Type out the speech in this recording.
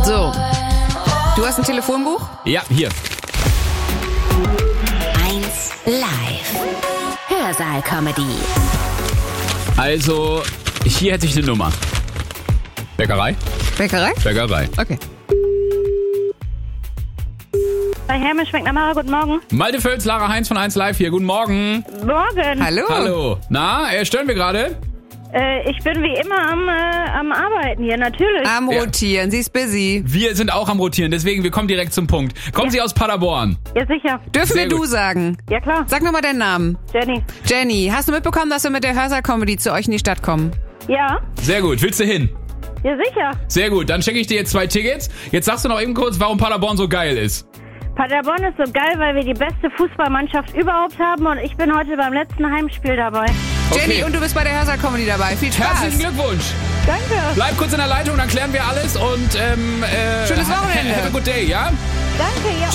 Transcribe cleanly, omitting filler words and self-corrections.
So, du hast ein Telefonbuch? Ja, hier. 1 Live. Hörsaal-Comedy. Also, hier hätte ich eine Nummer. Bäckerei? Bäckerei? Bäckerei. Okay. Bei Hermes schmeckt Mara, guten Morgen. Malte Völz, Lara Heinz von 1 Live hier. Guten Morgen. Morgen. Hallo. Hallo. Na, stören wir gerade? Ich bin wie immer am Arbeiten hier, natürlich. Am Ja. Rotieren, sie ist busy. Wir sind auch am Rotieren, deswegen wir kommen direkt zum Punkt. Kommen Sie aus Paderborn? Ja, sicher. Dürfen Sehr wir du gut. sagen? Ja, klar. Sag nochmal deinen Namen. Jenny. Jenny, hast du mitbekommen, dass wir mit der Hörsaal-Comedy zu euch in die Stadt kommen? Ja? Sehr gut. Willst du hin? Ja, sicher. Sehr gut. Dann schenke ich dir jetzt 2 Tickets. Jetzt sagst du noch eben kurz, warum Paderborn so geil ist. Paderborn ist so geil, weil wir die beste Fußballmannschaft überhaupt haben und ich bin heute beim letzten Heimspiel dabei. Okay. Jenny, und du bist bei der Hörsaal-Comedy dabei. Viel Spaß. Herzlichen Glückwunsch. Danke. Bleib kurz in der Leitung, dann klären wir alles und Schönes Wochenende. Have a good day, ja? Danke, ja.